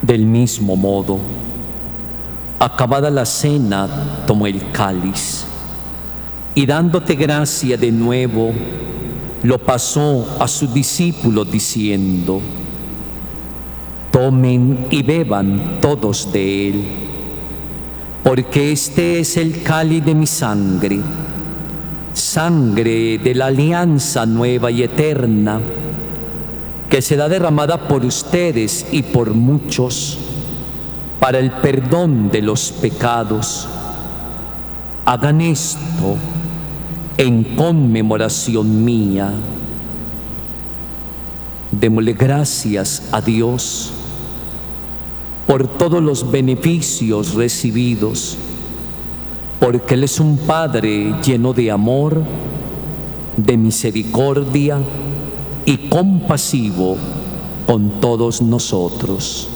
Del mismo modo, acabada la cena, tomó el cáliz y dándote gracia de nuevo, lo pasó a sus discípulos diciendo: tomen y beban todos de él, porque este es el cáliz de mi sangre, sangre de la alianza nueva y eterna, que será derramada por ustedes y por muchos para el perdón de los pecados. Hagan esto en conmemoración mía. Démosle gracias a Dios por todos los beneficios recibidos, porque Él es un Padre lleno de amor, de misericordia y compasivo con todos nosotros.